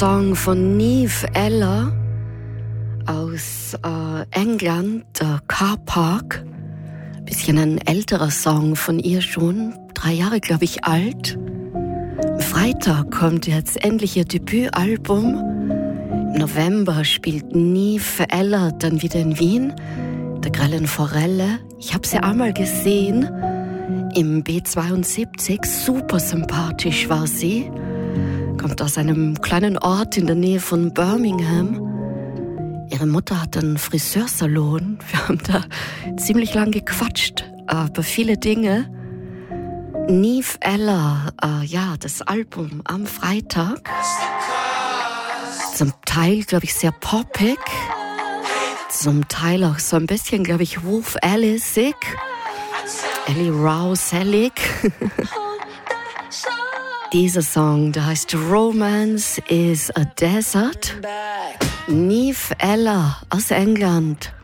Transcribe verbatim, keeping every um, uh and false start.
Song von Niamh Ella aus äh, England, der Car Park. Bisschen ein älterer Song von ihr schon, drei Jahre, glaube ich, alt. Am Freitag kommt jetzt endlich ihr Debütalbum. Im November spielt Niamh Ella dann wieder in Wien, der Grellen Forelle. Ich habe sie einmal gesehen im B zweiundsiebzig, super sympathisch war sie. Kommt aus einem kleinen Ort in der Nähe von Birmingham. Ihre Mutter hat einen Friseursalon. Wir haben da ziemlich lang gequatscht äh, über viele Dinge. Niamh Ella, äh, ja, das Album am Freitag. Zum Teil, glaube ich, sehr poppig. Zum Teil auch so ein bisschen, glaube ich, Wolf Alice-ig. Ellie Rouse-ig. Dieser Song, der heißt Romance is a Desert. Niamh Ella aus England.